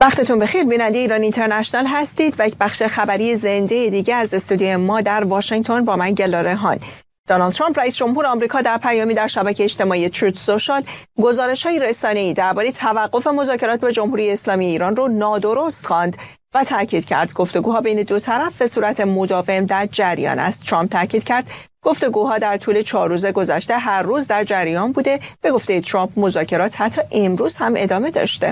وقتتون بخیر. بیننده ایران اینترنشنال هستید و یک بخش خبری زنده دیگه از استودیوی ما در واشنگتن با من گلا رحان. دونالد ترامپ رئیس جمهور آمریکا در پیامی در شبکه اجتماعی تروت سوشال گزارش‌های رسانه‌ای درباره توقف مذاکرات با جمهوری اسلامی ایران رو نادرست خواند و تاکید کرد گفتگوها بین دو طرف به صورت مداوم در جریان است. ترامپ تاکید کرد گفتگوها در طول 4 روز گذشته هر روز در جریان بوده. به گفته ترامپ مذاکرات حتی امروز هم ادامه داشته.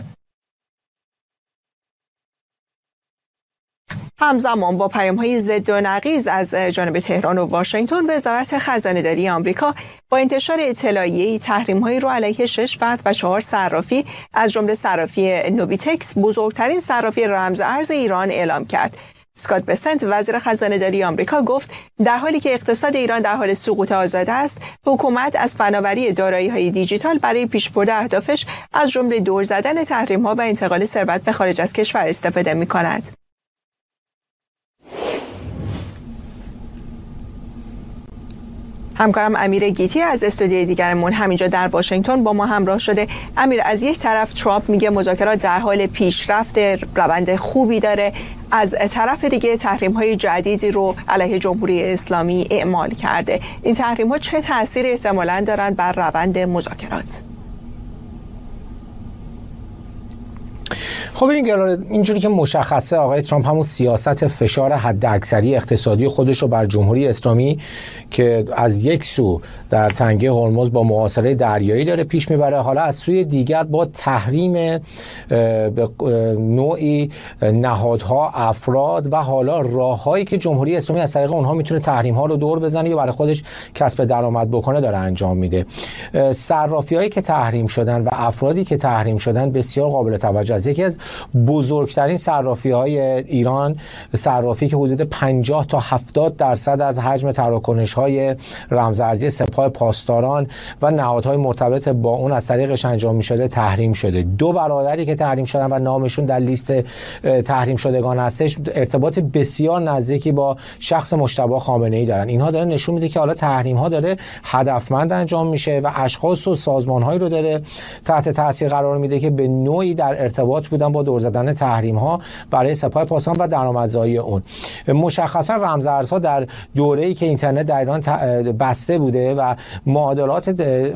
همزمان با پیام‌های ضد و نقیض از جانب تهران و واشنگتن، وزارت خزانه‌داری آمریکا با انتشار اطلاعیه‌ای تحریم‌هایی رو علیه 6 فرد و 4 صرافی از جمله صرافی نوبیتکس، بزرگترین صرافی رمز ارز ایران، اعلام کرد. اسکات بسنت وزیر خزانه‌داری آمریکا گفت در حالی که اقتصاد ایران در حال سقوط آزاده است، حکومت از فناوری دارایی‌های دیجیتال برای پیشبرد اهدافش از جمله دور زدن تحریم‌ها و انتقال ثروت به خارج از کشور استفاده می‌کند. همکارم امیر گیتی از استودیوی دیگرمون همینجا در واشنگتن با ما همراه شده. امیر، از یک طرف ترامپ میگه مذاکرات در حال پیشرفت، روند خوبی داره، از طرف دیگه تحریم‌های جدیدی رو علیه جمهوری اسلامی اعمال کرده. این تحریم‌ها چه تأثیری احتمالاً دارن بر روند مذاکرات؟ خب اینجوری که مشخصه آقای ترامپ همون سیاست فشار حداکثری اقتصادی خودش رو بر جمهوری اسلامی که از یک سو در تنگه هرمز با محاصره دریایی داره پیش میبره، حالا از سوی دیگر با تحریم به نوعی نهادها، افراد و حالا راههایی که جمهوری اسلامی از طریق اونها میتونه تحریم‌ها رو دور بزنه یا برای خودش کسب درآمد بکنه داره انجام میده. صرافی‌هایی که تحریم شدن و افرادی که تحریم شدن بسیار قابل توجه است. یکی از بزرگترین صرافی‌های ایران، صرافی که حدود 50 تا 70% از حجم تراکنش‌های رمزارزی سپاه پاسداران و نهادهای مرتبط با اون از طریقش انجام می‌شده تحریم شده. 2 برادری که تحریم شدن و نامشون در لیست تحریم شدگان هستش ارتباط بسیار نزدیکی با شخص مجتبی خامنه‌ای دارن. اینها داره نشون میده که حالا تحریم‌ها داره هدفمند انجام میشه و اشخاص و سازمان‌هایی رو داره تحت تاثیر قرار میده که به نوعی در ارتباط بودن با دور زدن تحریم‌ها برای سپاه پاسداران و درآمدزایی اون. مشخصا رمزارزها در دوره‌ای که اینترنت در ایران بسته بوده و معادلات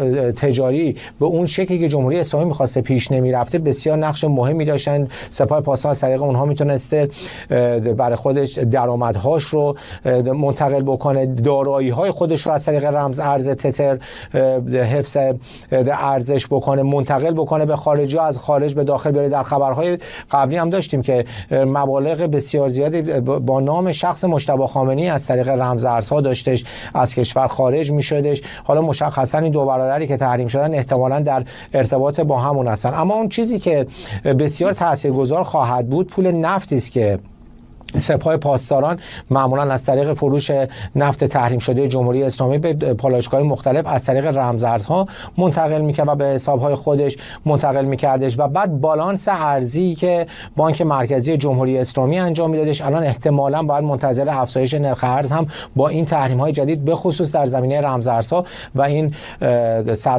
تجاری به اون شکلی که جمهوری اسلامی می‌خواسته پیش نمی‌رفته بسیار نقش مهمی داشتن. سپاه پاسداران از طریق اونها میتونسته برای خودش درآمدهاش رو منتقل بکنه، دارایی‌های خودش رو از طریق رمز ارز تتر حفظ ارزش بکنه، منتقل بکنه به خارج یا از خارج به داخل بیاره. در خبرهای قبلی هم داشتیم که مبالغ بسیار زیادی با نام شخص مجتبی خامنه‌ای از طریق رمز ارزها داشتش از کشور خارج می‌شدش. حالا مشخصا این 2 برادری که تحریم شدن احتمالاً در ارتباط با همون هستن. اما اون چیزی که بسیار تاثیرگذار خواهد بود پول نفتی است که سپاه پاسداران معمولا از طریق فروش نفت تحریم شده جمهوری اسلامی به پالایشگاه‌های مختلف از طریق رمزارزها منتقل می‌کرد و به حساب‌های خودش منتقل می‌کردش و بعد بالانس ارزی که بانک مرکزی جمهوری اسلامی انجام میدادش الان احتمالاً باید منتظر افزایش نرخ ارز هم با این تحریم‌های جدید به خصوص در زمینه رمزارزها و این